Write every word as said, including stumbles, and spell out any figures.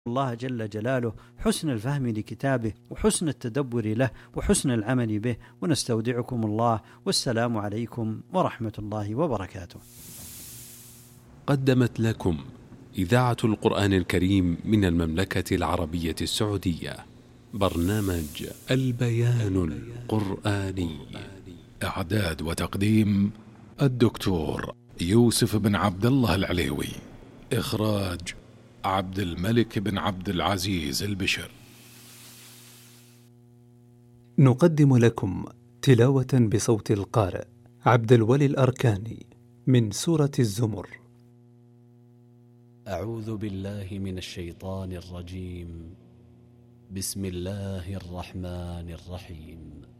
الله جل جلاله حسن الفهم لكتابه وحسن التدبر له وحسن العمل به، ونستودعكم الله، والسلام عليكم ورحمة الله وبركاته. قدمت لكم إذاعة القرآن الكريم من المملكة العربية السعودية برنامج البيان القرآني. إعداد وتقديم الدكتور يوسف بن عبد الله العليوي. إخراج عبد الملك بن عبد العزيز البشر. نقدم لكم تلاوة بصوت القارئ عبد الولي الأركاني من سورة الزمر. أعوذ بالله من الشيطان الرجيم. بسم الله الرحمن الرحيم.